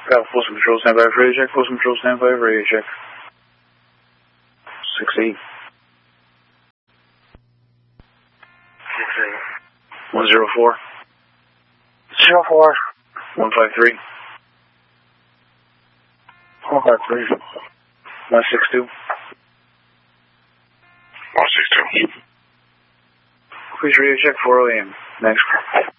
Got Folsom Control, stand by for radio check. Folsom Control, stand by for radio check. 6-8. 104. 04. 153. 153. 162. 162. Please radio check 4 a.m. Next.